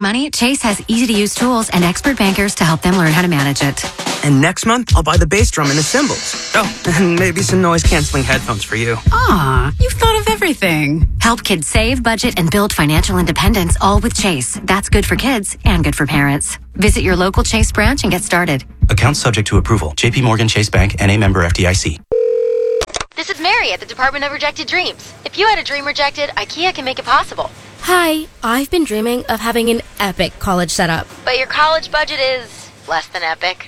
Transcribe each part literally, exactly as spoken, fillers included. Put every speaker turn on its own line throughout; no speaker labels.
money, Chase has easy-to-use tools and expert bankers to help them learn how to manage it.
And next month, I'll buy the bass drum and the cymbals. Oh, and maybe some noise-canceling headphones for you.
Aw, you've thought of everything. Help kids save, budget, and build financial independence, all with Chase. That's good for kids and good for parents. Visit your local Chase branch and get started.
Account subject to approval. J P Morgan Chase Bank, N A member F D I C.
This is Mary at the Department of Rejected Dreams. If you had a dream rejected, IKEA can make it possible.
Hi, I've been dreaming of having an epic college setup.
But your college budget is less than epic.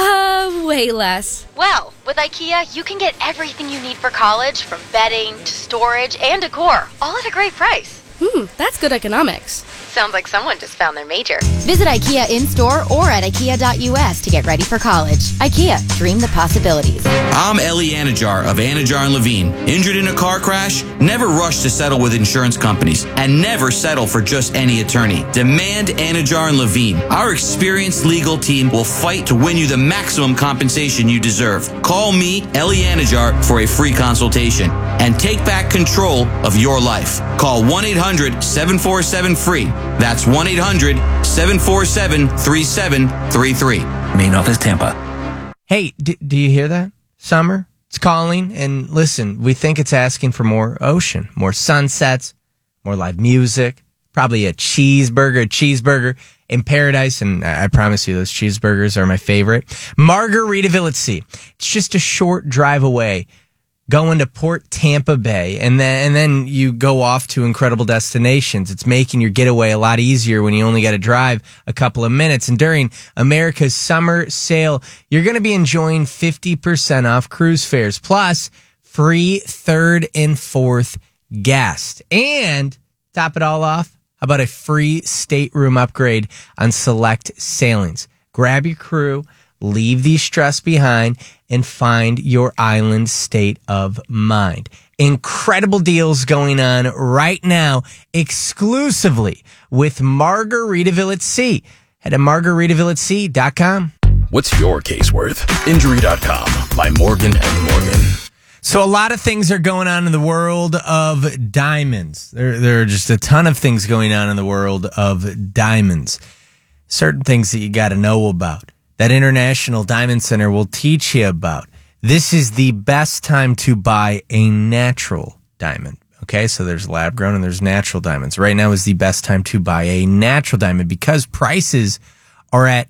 Uh, way less.
Well, with IKEA, you can get everything you need for college, from bedding to storage and decor, all at a great price.
Hmm, that's good economics.
Sounds like someone just found their major.
Visit IKEA in-store or at ikea dot U S to get ready for college. IKEA, dream the possibilities.
I'm Ellie Anajar of Anajar and Levine. Injured in a car crash? Never rush to settle with insurance companies, and never settle for just any attorney. Demand Anajar and Levine. Our experienced legal team will fight to win you the maximum compensation you deserve. Call me, Ellie Anajar, for a free consultation and take back control of your life. Call one eight hundred seven four seven free. That's one eight hundred seven four seven three seven three three.
Main office, Tampa.
Hey, d- do you hear that? Summer, it's calling. And listen, we think it's asking for more ocean, more sunsets, more live music, probably a cheeseburger, a cheeseburger in paradise. And I promise you, those cheeseburgers are my favorite. Margaritaville at Sea. It's just a short drive away, going to Port Tampa Bay, and then and then you go off to incredible destinations. It's making your getaway a lot easier when you only got to drive a couple of minutes. And during America's summer sale, you're going to be enjoying fifty percent off cruise fares, plus free third and fourth guest. And top it all off, how about a free stateroom upgrade on select sailings? Grab your crew, leave the stress behind, and find your island state of mind. Incredible deals going on right now, exclusively with Margaritaville at Sea. Head to margaritaville at sea dot com.
What's your case worth? Injury dot com by Morgan and Morgan.
So a lot of things are going on in the world of diamonds. There, there are just a ton of things going on in the world of diamonds. Certain things that you got to know about, that International Diamond Center will teach you about. This is the best time to buy a natural diamond. Okay, so there's lab grown and there's natural diamonds. Right now is the best time to buy a natural diamond because prices are at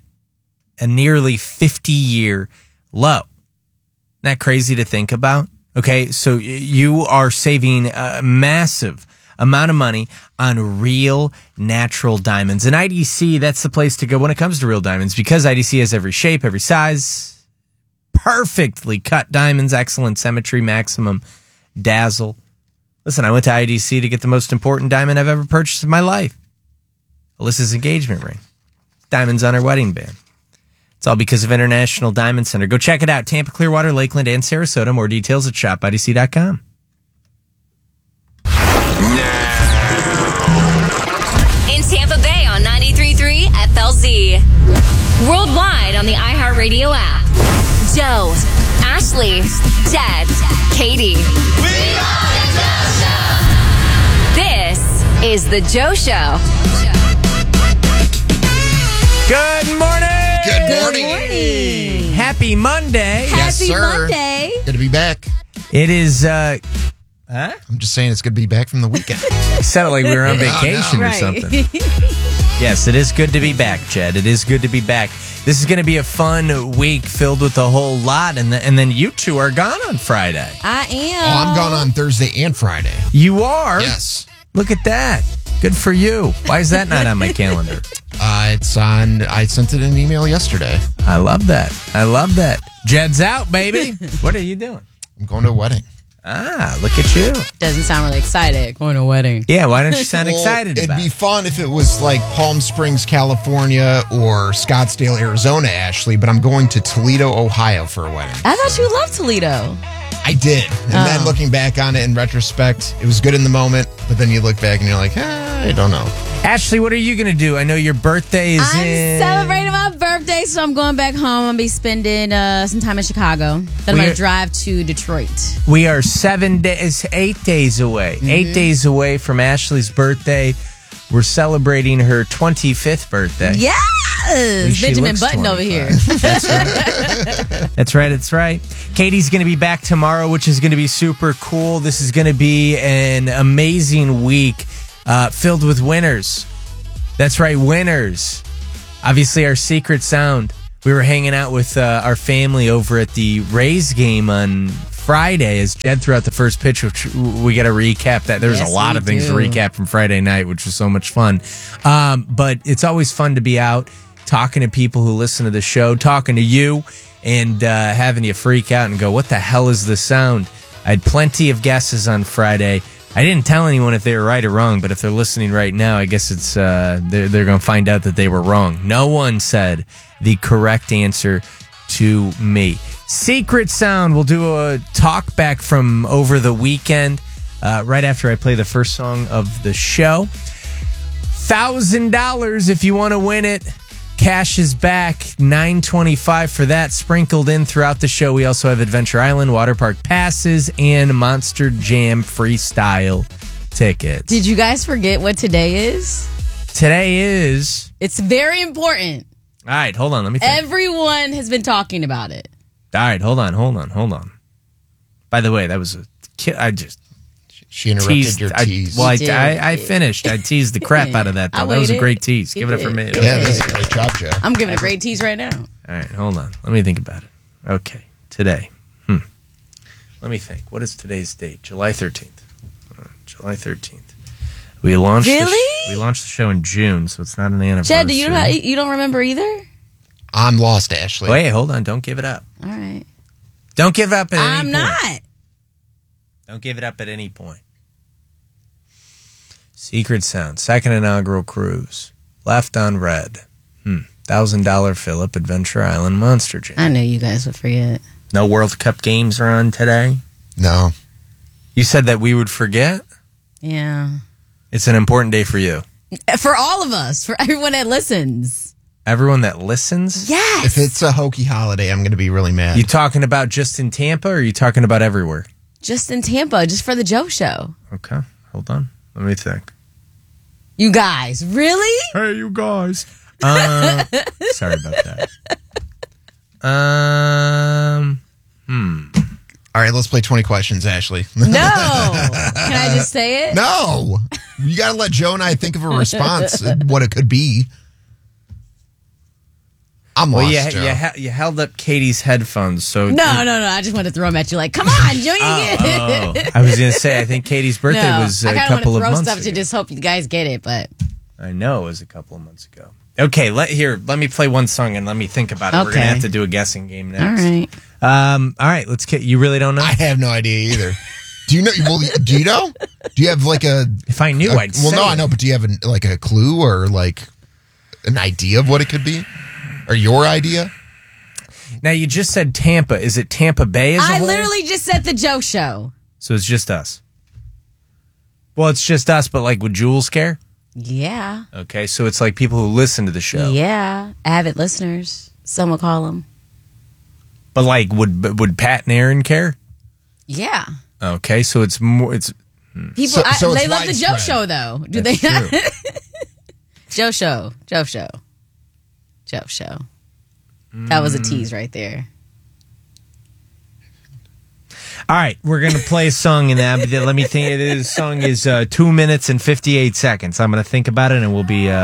a nearly fifty year low. Isn't that crazy to think about? Okay, so you are saving a massive amount of money on real natural diamonds. And I D C, that's the place to go when it comes to real diamonds, because I D C has every shape, every size, perfectly cut diamonds, excellent symmetry, maximum dazzle. Listen, I went to I D C to get the most important diamond I've ever purchased in my life. Alyssa's engagement ring. Diamonds on her wedding band. It's all because of International Diamond Center. Go check it out. Tampa, Clearwater, Lakeland, and Sarasota. More details at shop I D C dot com.
In Tampa Bay on ninety-three point three F L Z. Worldwide on the iHeartRadio app. Joe, Ashley, Jed, Katie. We are the Joe Show! This is the Joe Show.
Good morning!
Good morning!
Good morning.
Happy Monday!
Yes,
Happy
sir.
Monday!
Good to be back.
It is, uh... Huh?
I'm just saying it's good to be back from the weekend.
It sounded like we were on vacation
no.
or
Right.
something. Yes, it is good to be back, Jed. It is good to be back. This is going to be a fun week filled with a whole lot, and, the, and then you two are gone on Friday.
I am.
Oh, I'm gone on Thursday and Friday.
You are?
Yes.
Look at that. Good for you. Why is that not on my calendar?
Uh, it's on. I sent it an email yesterday.
I love that. I love that. Jed's out, baby. What are you doing?
I'm going to a wedding.
Ah, look at you.
Doesn't sound really excited. Going to a wedding.
Yeah, why don't you sound
Well,
excited
it'd
about
be
it?
fun if it was like Palm Springs, California, or Scottsdale, Arizona, Ashley. But I'm going to Toledo, Ohio for a wedding.
I thought you loved Toledo.
I did. And
Oh.
then looking back on it in retrospect, it was good in the moment. But then you look back and you're like, eh, I don't know.
Ashley, what are you going to do? I know your birthday is
I'm
in...
celebrating my birthday, so I'm going back home. I'm going to be spending uh, some time in Chicago. Then I'm
We're-
going to drive to Detroit.
We are seven days, eight days away.
Mm-hmm.
Eight days away from Ashley's birthday. We're celebrating her twenty-fifth birthday.
Yes!
She
Benjamin
looks
Button over here.
That's right. That's right. That's right. Katie's going to be back tomorrow, which is going to be super cool. This is going to be an amazing week uh, filled with winners. That's right, winners. Obviously, our secret sound. We were hanging out with uh, our family over at the Rays game on Friday as Jed threw out the first pitch, which we got to recap that. There's
Yes,
a lot
we
of things
do.
to recap from Friday night, which was so much fun. Um, but it's always fun to be out talking to people who listen to the show, talking to you, and uh, having you freak out and go, what the hell is the sound? I had plenty of guesses on Friday. I didn't tell anyone if they were right or wrong, but if they're listening right now, I guess it's uh, they're, they're going to find out that they were wrong. No one said the correct answer to me. Secret sound. We'll do a talk back from over the weekend uh, right after I play the first song of the show. one thousand dollars if you want to win it. Cash is back. nine twenty-five for that, sprinkled in throughout the show. We also have Adventure Island, Water Park passes, and Monster Jam freestyle tickets.
Did you guys forget what today is?
Today is...
It's very important.
All right, hold on. Let me think.
Everyone has been talking about it.
All right, hold on, hold on, hold on. By the way, that was a... ki- I just...
She interrupted
teased,
your
I-
tease.
well, I,
You did.
I, I finished. I teased the crap out of that,
I
though. That was a
waited.
great tease.
You
Give it up for
did.
me.
Yeah, that's a great job, Joe.
I'm giving a great tease right now.
All right, hold on. Let me think about it. Okay, today. Hmm. Let me think. What is today's date? July thirteenth. Uh, July thirteenth. We launched the sh-
Really?
we launched the show in June, so it's not an anniversary.
Chad, do you know, you don't remember either?
I'm lost, Ashley.
Wait, hold on. Don't give it up.
All right.
Don't give up at any
I'm
point.
not.
Don't give it up at any point. Secret Sound, second inaugural cruise. Left on red. Hmm. one thousand dollars Phillip, Adventure Island, Monster Jam.
I knew you guys would forget.
No World Cup games are on today.
No.
You said that we would forget?
Yeah.
It's an important day for you.
For all of us, for everyone that listens.
Everyone that listens?
Yes.
If it's a hokey holiday, I'm going to be really mad.
You talking about just in Tampa or are you talking about everywhere?
Just in Tampa, just for the Joe Show.
Okay, hold on. Let me think.
You guys, really?
Hey, you guys. Uh, sorry about that. Um, hmm.
All right, let's play twenty questions, Ashley.
No. Can I just say it?
No. You got to let Joe and I think of a response, what it could be. I'm
Well,
lost,
you,
Joe.
you, ha- you held up Katie's headphones, so...
No, no, no. I just wanted to throw them at you like, come on, Joe, you
Oh,
get it.
oh. I was going to say, I think Katie's birthday
no,
was a
I kinda
couple
wanna
of
throw
months
stuff
ago.
to just hope you guys get it, but...
I know it was a couple of months ago. Okay, let here. Let me play one song and let me think about it. We're
Okay.
gonna have to do a guessing game next.
All right.
Um. All right. Let's get. You really don't know?
I have no idea either. Do you know? Well, do you know? Do you have like a?
If I knew,
a-
I'd
Well,
say
no, I
it.
know, but do you have an, like a clue or like an idea of what it could be, or your idea?
Now you just said Tampa. Is it Tampa Bay as a
I
whole?
literally just said the Joe Show.
So it's just us. Well, it's just us, but like with Jules care.
Yeah.
Okay, so it's like people who listen to the show.
Yeah. Avid listeners. Some would call them.
But like, would would Pat and Aaron care?
Yeah.
Okay, so it's more. It's
People,
So-
I,
so it's
they love the Joe
widespread.
Show, though. Do
That's
they
true.
not? Joe Show. Joe Show. Joe Show. That was a tease right there.
all right. We're gonna play a song in that. But let me think. This song is uh, two minutes and fifty eight seconds. I'm gonna think about it, and we'll be. Uh,